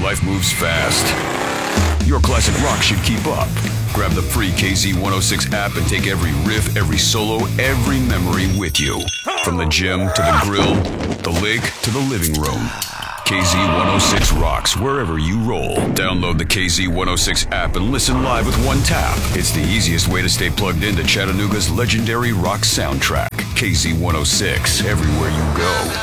Life moves fast. Your classic rock should keep up. Grab the free KZ106 app and take every riff, every solo, every memory with you. From the gym to the grill, the lake to the living room. KZ106 rocks wherever you roll. Download the KZ106 app and listen live with one tap. It's the easiest way to stay plugged into Chattanooga's legendary rock soundtrack. KZ106, everywhere you go.